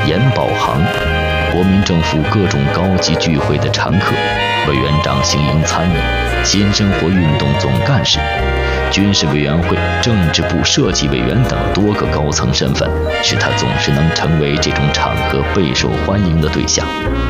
严保行，国民政府各种高级聚会的常客，委员长行营参议，新生活运动总干事，军事委员会、政治部设计委员等多个高层身份，使他总是能成为这种场合备受欢迎的对象。